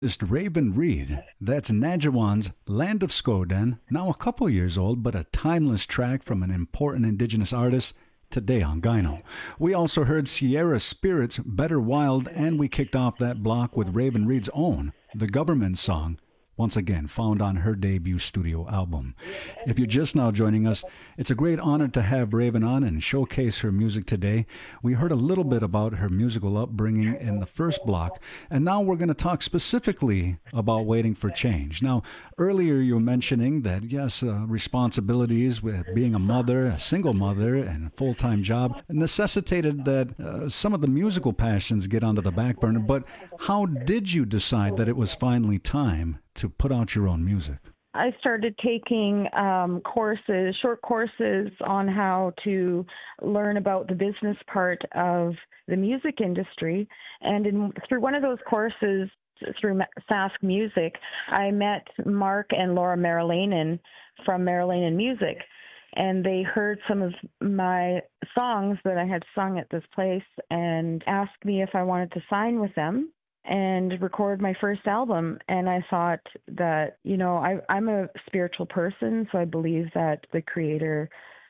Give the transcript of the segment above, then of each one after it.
It's Raven Reed. That's Najawan's Land of Skoden, now a couple years old, but a timeless track from an important indigenous artist today on Gyno. We also heard Sierra Spirit's Better Wild, and we kicked off that block with Raven Reed's own, The Government Song, once again found on her debut studio album. If you're just now joining us, it's a great honor to have Raven on and showcase her music today. We heard a little bit about her musical upbringing in the first block, and now we're going to talk specifically about Waiting for Change. Now, earlier you were mentioning that, yes, responsibilities with being a mother, a single mother, and a full-time job necessitated that some of the musical passions get onto the back burner, but how did you decide that it was finally time to put out your own music? I started taking courses, short courses on how to learn about the business part of the music industry. And through one of those courses, through Sask Music, I met Mark and Laura Marilainen from Marilainen Music. And they heard some of my songs that I had sung at this place and asked me if I wanted to sign with them and record my first album. And I thought that, I'm a spiritual person, so I believe that the Creator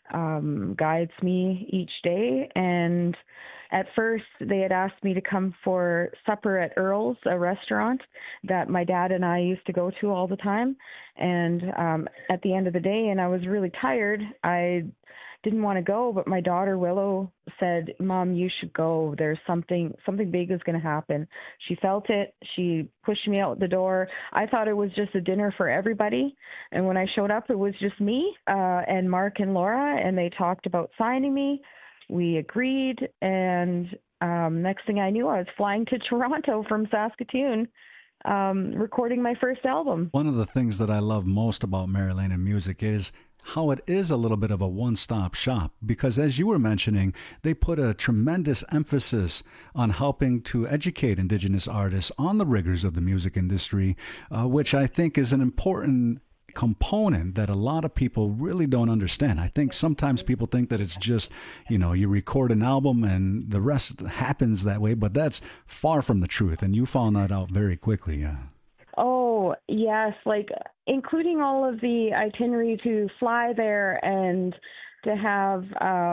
guides me each day. And at first, they had asked me to come for supper at Earl's, a restaurant that my dad and I used to go to all the time. And at the end of the day, and I was really tired, I didn't want to go, but my daughter Willow said, "Mom, you should go. There's something big is going to happen." She felt it. She pushed me out the door. I thought it was just a dinner for everybody. And when I showed up, it was just me and Mark and Laura, and they talked about signing me. We agreed, and next thing I knew, I was flying to Toronto from Saskatoon, recording my first album. One of the things that I love most about Marilainen Music is how it is a little bit of a one-stop shop, because as you were mentioning, they put a tremendous emphasis on helping to educate Indigenous artists on the rigors of the music industry, which I think is an important component that a lot of people really don't understand. I think sometimes people think that it's just, you record an album and the rest happens that way, but that's far from the truth, and you found that out very quickly. Yeah. Oh, yes, including all of the itinerary to fly there and to have,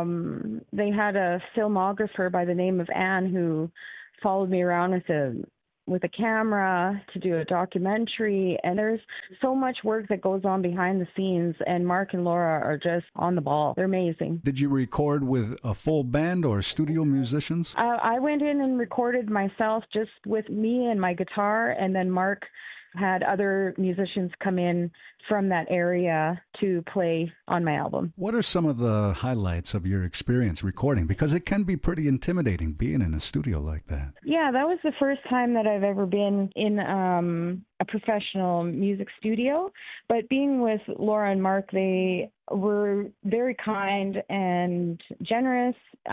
they had a filmographer by the name of Anne who followed me around with a camera to do a documentary, and there's so much work that goes on behind the scenes, and Mark and Laura are just on the ball. They're amazing. Did you record with a full band or studio musicians? I went in and recorded myself just with me and my guitar, and then Mark had other musicians come in from that area to play on my album. What are some of the highlights of your experience recording? Because it can be pretty intimidating being in a studio like that. Yeah, that was the first time that I've ever been in a professional music studio. But being with Laura and Mark, they were very kind and generous.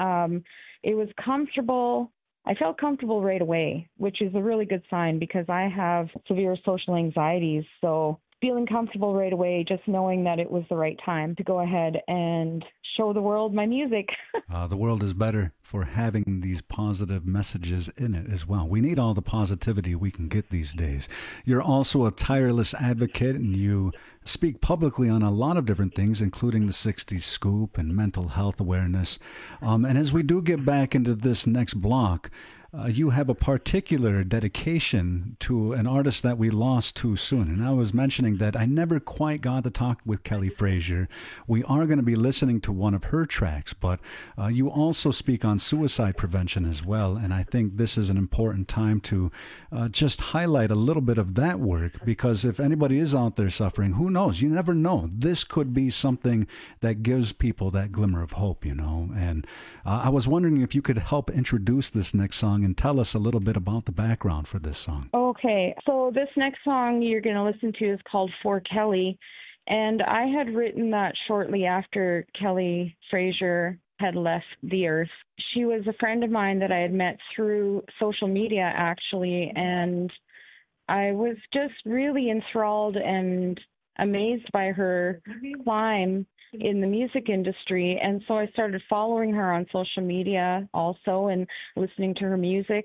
It was comfortable. I felt comfortable right away, which is a really good sign because I have severe social anxieties. So feeling comfortable right away, just knowing that it was the right time to go ahead and show the world my music. The world is better for having these positive messages in it as well. We need all the positivity we can get these days. You're also a tireless advocate, and you speak publicly on a lot of different things, including the 60s Scoop and mental health awareness. And as we do get back into this next block, you have a particular dedication to an artist that we lost too soon. And I was mentioning that I never quite got to talk with Kelly Frazier. We are going to be listening to one of her tracks, but you also speak on suicide prevention as well. And I think this is an important time to just highlight a little bit of that work, because if anybody is out there suffering, who knows? You never know. This could be something that gives people that glimmer of hope, And I was wondering if you could help introduce this next song and tell us a little bit about the background for this song. Okay, so this next song you're going to listen to is called For Kelly, and I had written that shortly after Kelly Frazier had left the earth. She was a friend of mine that I had met through social media, actually, and I was just really enthralled and amazed by her climb in the music industry. And so I started following her on social media also and listening to her music.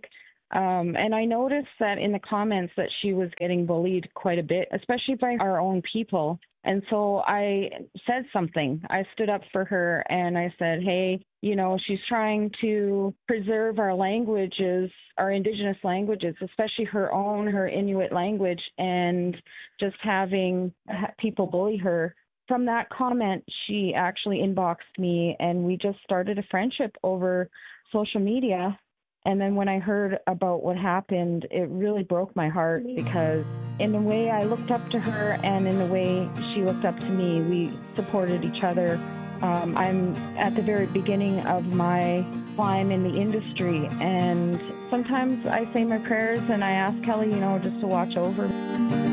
And I noticed that in the comments that she was getting bullied quite a bit, especially by our own people. And so I said something. I stood up for her and I said, hey, you know, she's trying to preserve our languages, our Indigenous languages, especially her Inuit language, and just having people bully her. From that comment, she actually inboxed me and we just started a friendship over social media. And then when I heard about what happened, it really broke my heart because in the way I looked up to her and in the way she looked up to me, we supported each other. I'm at the very beginning of my climb in the industry, and sometimes I say my prayers and I ask Kelly, you know, just to watch over me.